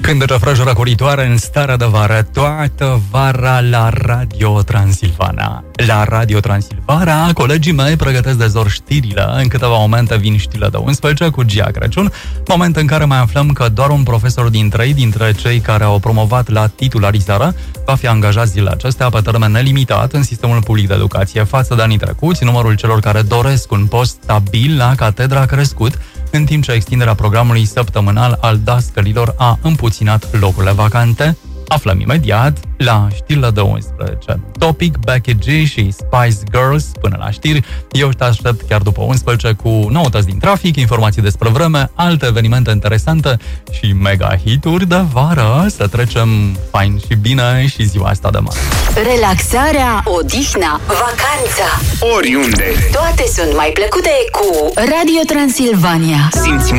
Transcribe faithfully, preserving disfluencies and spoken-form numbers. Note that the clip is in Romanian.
Cântece fresh răcoritoare în starea de vară, toată vara la Radio Transilvania. La Radio Transilvania, colegii mei pregătesc de zor știrile. În câteva momente vin știrile de unsprezece cu Gia Crăciun, moment în care mai aflăm că doar un profesor din trei dintre cei care au promovat la titularizare va fi angajat zilele acestea pe termen nelimitat în sistemul public de educație. Față de anii trecuți, numărul celor care doresc un post stabil la catedră a crescut, în timp ce extinderea programului săptămânal al dascălilor a împuținat locurile vacante. Aflăm imediat la știrile de unsprezece. Topic, Becky G și Spice Girls până la știri. Eu te aștept chiar după unsprezece cu noutăți din trafic, informații despre vreme, alte evenimente interesante și mega hituri de vară. Să trecem fain și bine și ziua asta de mare. Relaxarea, odihna, vacanța, oriunde. toate sunt mai plăcute cu Radio Transilvania. Simți